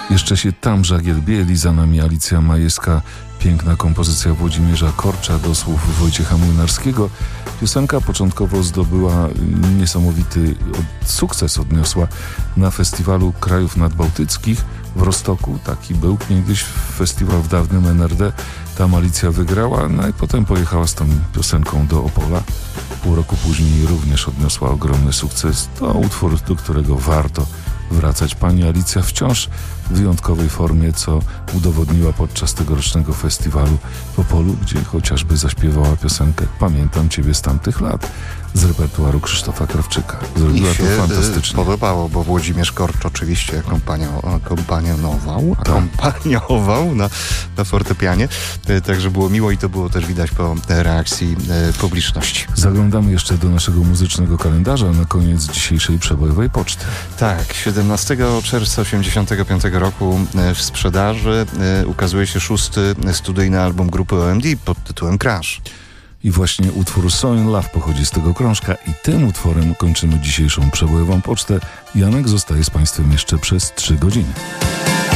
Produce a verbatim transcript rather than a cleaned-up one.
Jeszcze się tam żagielbieli, za nami Alicja Majewska, piękna kompozycja Włodzimierza Korcza do słów Wojciecha Młynarskiego. Piosenka początkowo zdobyła niesamowity sukces, odniosła na festiwalu krajów nadbałtyckich w Rostoku. Taki był niegdyś festiwal w dawnym N R D. Tam Alicja wygrała, no i potem pojechała z tą piosenką do Opola. Pół roku później również odniosła ogromny sukces. To utwór, do którego warto wracać. Pani Alicja wciąż w wyjątkowej formie, co udowodniła podczas tegorocznego festiwalu w Opolu, gdzie chociażby zaśpiewała piosenkę Pamiętam Ciebie z tamtych lat z repertuaru Krzysztofa Krawczyka. Zrobiła to fantastycznie. Podobało, bo Włodzimierz Korcz oczywiście akompaniował, akompaniował na, na fortepianie, także było miło i to było też widać po reakcji publiczności. Zaglądamy jeszcze do naszego muzycznego kalendarza na koniec dzisiejszej przebojowej poczty. Tak, siedemnastego czerwca osiemdziesiątego piątego roku w sprzedaży ukazuje się szósty studyjny album grupy O M D pod tytułem Crash. I właśnie utwór So in Love pochodzi z tego krążka i tym utworem kończymy dzisiejszą przebojową pocztę. Janek zostaje z Państwem jeszcze przez trzy godziny.